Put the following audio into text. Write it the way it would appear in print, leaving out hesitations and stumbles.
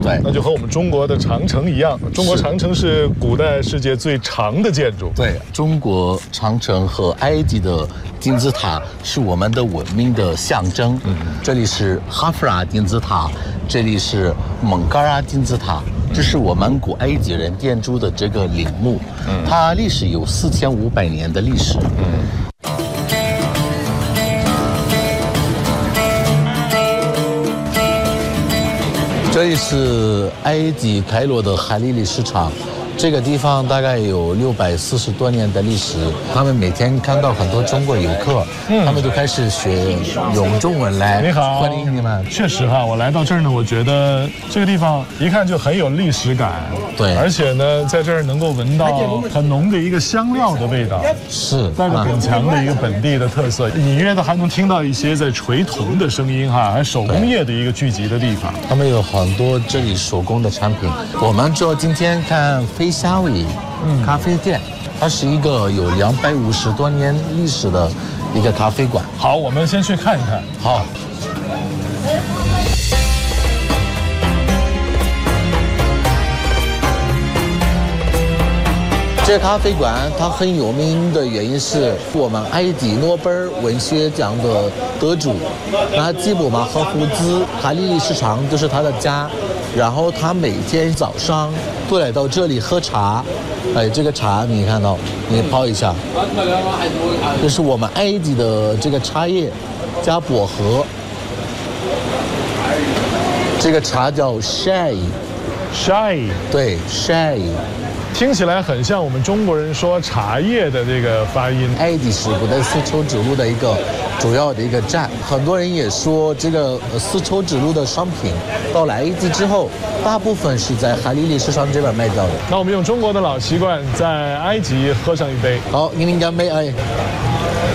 对， 那就和我们中国的长城一样，中国长城是古代世界最长的建筑。 对，中国长城和埃及的金字塔是我们的文明的象征。这里是哈夫拉金字塔，这里是蒙嘎拉金字塔，这是我们古埃及人建筑的这个陵墓，它历史有4500年的历史。这里是埃及开罗的海利里市场，这个地方大概有640多年的历史。他们每天看到很多中国游客，他们都开始学用中文来。 你好， 欢迎你们。 确实哈，我来到这儿呢，我觉得这个地方一看就很有历史感。 对， 而且呢，在这儿能够闻到很浓的一个香料的味道， 是带着很强的一个本地的特色。隐约的还能听到一些在锤铜的声音哈，还手工业的一个聚集的地方。 他们有很多这里手工的产品。我们就今天看飞夏威咖啡店，它是一个有250多年历史的一个咖啡馆。 好，我们先去看一看。 好。这咖啡馆它很有名的原因是我们埃及诺贝尔文学奖的得主纳吉布马赫胡兹海利里市场就是他的家，然后他每天早上都来到这里喝茶。这个茶你看到，你泡一下，这是我们埃及的这个茶叶加薄荷，这个茶叫 shai， 对 shai。 听起来很像我们中国人说茶叶的这个发音。 埃及是古代丝绸之路的一个主要的一个站，很多人也说这个丝绸之路的商品到了埃及之后，大部分是在海利里市场这边卖掉的。 那我们用中国的老习惯，在埃及喝上一杯。 好，你们干杯！